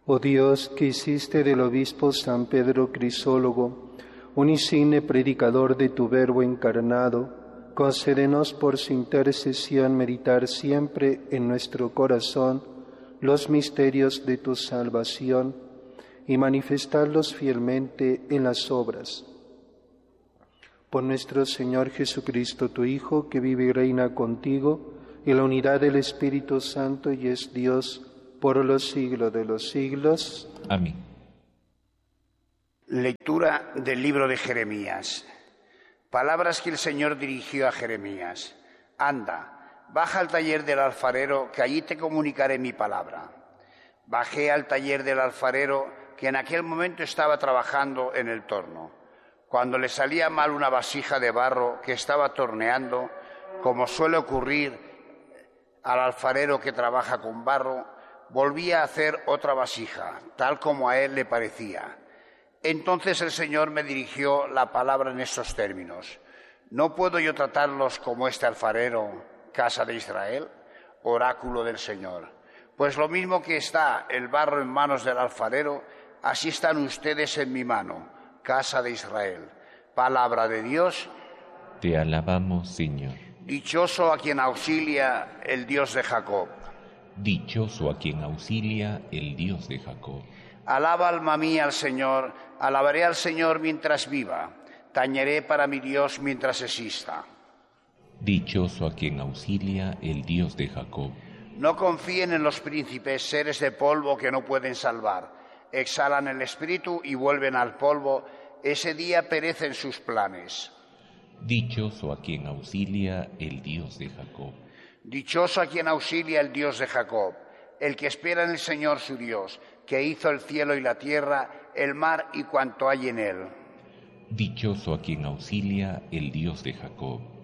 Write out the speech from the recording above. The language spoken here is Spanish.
Oh Dios, que hiciste del obispo San Pedro Crisólogo un insigne predicador de tu Verbo encarnado, concédenos por su intercesión meditar siempre en nuestro corazón los misterios de tu salvación y manifestarlos fielmente en las obras. Por nuestro Señor Jesucristo, tu Hijo, que vive y reina contigo en la unidad del Espíritu Santo y es Dios por los siglos de los siglos. Amén. Lectura del libro de Jeremías. Palabras que el Señor dirigió a Jeremías. Anda, baja al taller del alfarero, que allí te comunicaré mi palabra. Bajé al taller del alfarero, que en aquel momento estaba trabajando en el torno. Cuando le salía mal una vasija de barro que estaba torneando, como suele ocurrir al alfarero que trabaja con barro, volvía a hacer otra vasija, tal como a él le parecía. Entonces el Señor me dirigió la palabra en estos términos: ¿no puedo yo tratarlos como este alfarero, casa de Israel? Oráculo del Señor. Pues lo mismo que está el barro en manos del alfarero, así están ustedes en mi mano, casa de Israel. Palabra de Dios. Te alabamos, Señor. Dichoso a quien auxilia el Dios de Jacob. Dichoso a quien auxilia el Dios de Jacob. Alaba alma mía al Señor, alabaré al Señor mientras viva, tañeré para mi Dios mientras exista. Dichoso a quien auxilia el Dios de Jacob. No confíen en los príncipes, seres de polvo que no pueden salvar. Exhalan el espíritu y vuelven al polvo, ese día perecen sus planes. Dichoso a quien auxilia el Dios de Jacob. Dichoso a quien auxilia el Dios de Jacob, el que espera en el Señor su Dios, que hizo el cielo y la tierra, el mar y cuanto hay en él. Dichoso a quien auxilia el Dios de Jacob.